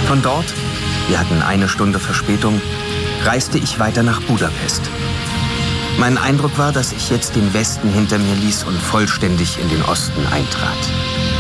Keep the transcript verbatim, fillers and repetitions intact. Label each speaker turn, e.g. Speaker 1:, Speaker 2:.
Speaker 1: Von dort, wir hatten eine Stunde Verspätung, reiste ich weiter nach Budapest. Mein Eindruck war, dass ich jetzt den Westen hinter mir ließ und vollständig in den Osten eintrat.